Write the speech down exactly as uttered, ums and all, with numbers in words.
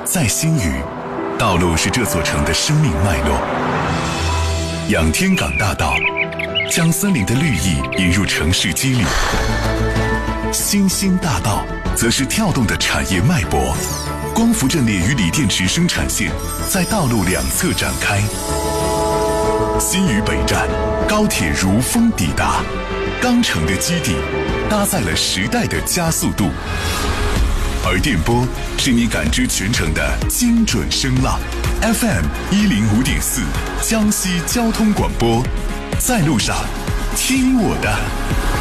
在新余，道路是这座城的生命脉络。仰天港大道将森林的绿意引入城市肌理，新兴大道则是跳动的产业脉搏。光伏阵列与锂电池生产线在道路两侧展开。新余北站，高铁如风抵达，钢城的基地搭载了时代的加速度。而电波是你感知全城的精准声浪 ，F M 一零五点四，江西交通广播，在路上，听我的。